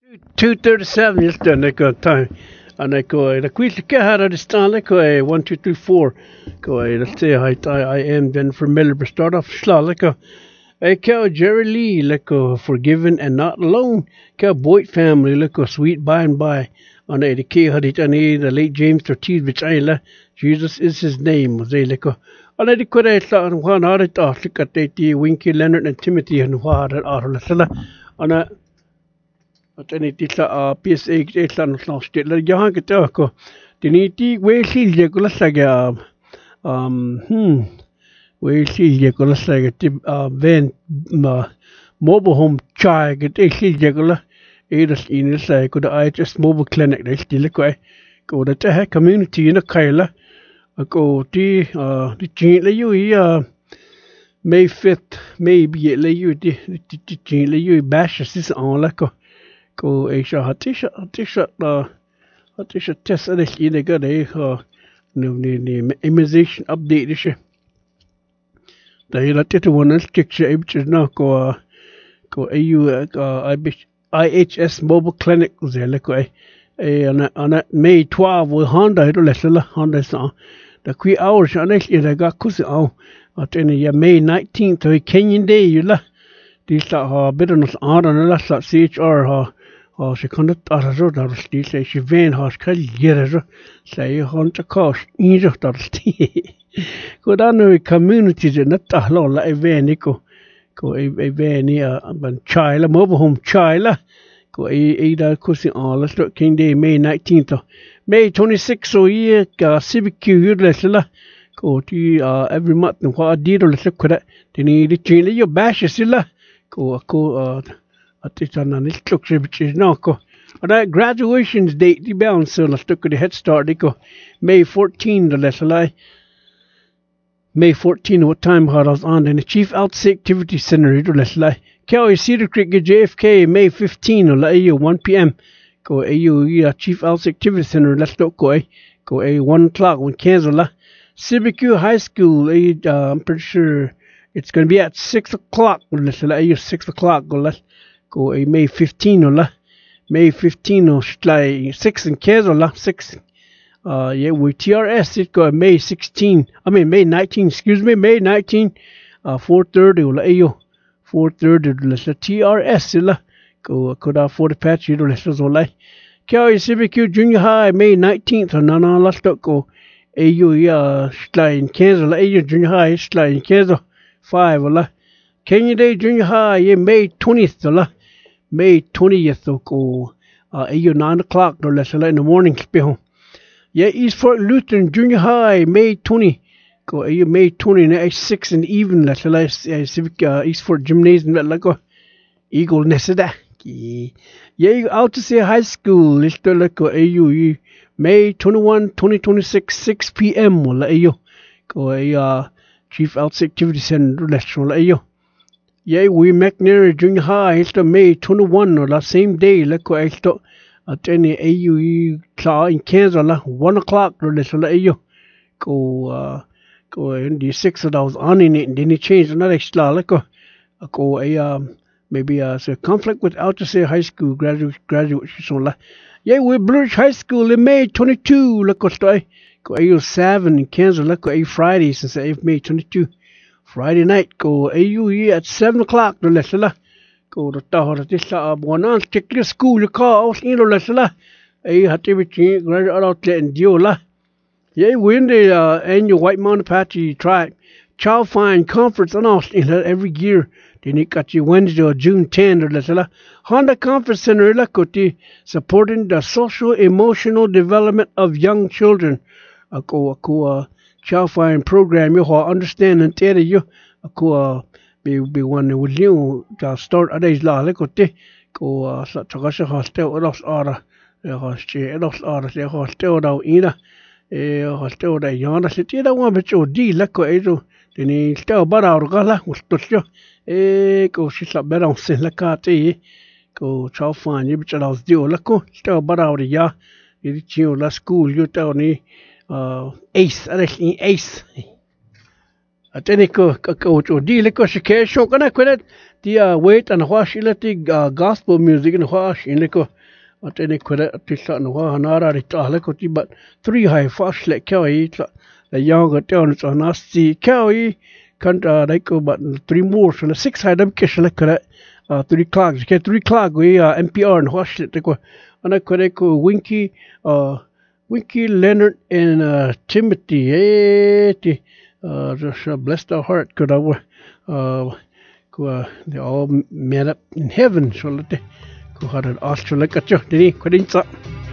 2:37 just done time. And I go, the quiz had at the stand, like 1, 2, 3, 4. Go, let's say I am Jennifer Miller, but start off slow, like I call Jerry Lee, like Forgiven and Not Alone. Call Boyd family, like Sweet By and By. And the key had it, and the late James Ortiz, which I Jesus is his name, was they like and I could I thought, and one out of thought, look at the Winky Leonard and Timothy and what at all, and at any titla PSA titla no last titla jahan ke ko tiniti we silje ko lasaga we silje ko lasaga tip ven mobile home chai ke silje ko la edas in sa ko da IHS mobile clinic de stile ko da ta community na kaila ko ti chin le yu May 5th maybe le yu ti chin le yu bash sis on la ko Asia hatisha test ada ide ga dei ni immunization update ishe da ila tete wona stick she ibch na ko AU IHS mobile clinic zele ko ana May 12 with Honda ito lesela Honda sa the 3 hours ana ide ga kusi au atene ya May 19th to Kenyan day yula disa ha bitterness on la sa CHR ha she kan ar ro dar sti se she ven has kal yer say hon ta cost in jo dar sti ko da no community je na ta lo la ven ko ven ni ban chila mobile home chila ko da ko si all the king day May 19th May 26th so year ka civic queue la ko ti every month no wa di do la ko da ni di chin le yo bash sila ko at this on this looks which is now ko and graduation's date the balance so let's look at the head start ko May 14 the lesson May 14 what time had us on in the Chief Outs Activity Center the lesson Kelly Cedar Creek JFK May 15 or 1 p.m. go AU Chief Outs Activity Center let's look go 1 o'clock when Kansas Civic High School I'm pretty sure it's going to be at 6 o'clock let's 6 o'clock go May 15 May 15 or 6 in Kezola 6 yeah with TRS it go May 16 I mean May 19 excuse me May 19 4:30 or 4:30 let's TRS la go could 40 patch you let's so Kelly Civic Junior High May 19th or no let's go AU in Kezola AU Junior High in Kezo 5 or Kenya Day Junior High yeah May 20th May 20th ko 9 o'clock or less in the morning yeah East Fort Lutheran Junior High May 20 ko May 20 6 in the evening let's civic East Fort Gymnasium like Eagle Nesada yeah out to say high school let's like AU May 21 2026 6 p.m. wala ko Chief Outs Activity Center let's wala yeah, we McNair Junior High it's the May 21 or the same day like ko at any AU in Kansas 1 o'clock or let's go in the 6 that I was on in it and then he changed another extra like maybe so conflict with out to say high school graduate so yeah we Blue Ridge High School in May 22 like go AU 7 in Kansas like Friday since May 22 Friday night go AU at 7 o'clock the lesson go to Tahor this one on particular school you call in the lesson had to be graduate outlet and Diola yeah we in the annual White Mountain Apache tribe Child Fine Conference and Austin every year then it got you Wednesday or June 10 the lesson Honda Conference Center Lakoti supporting the social emotional development of young children go Child Fine program you understand and tell you be one with you to start a day's la like go such a hostel or the hostel out in a hostel that yana city that one but you d like go then he still but out gala was to go she's a better on sin like go Child Fine you but I was due like still but out ya you la school you tell me ace ace at any ko di le ko shike sho kana kwet the wait and wash ilati gospel music and wash in leko at any query at this and hanara ritalekoti but 3 high fast like kawi the younger towns on us the kawi can't like but 3 more so 6 high them kish like 3 clocks get 3 clock we NPR and wash it and I could Winky Winky Leonard and Timothy just bless their heart could they all met up in heaven so let go had an Australia cut you did he couldn't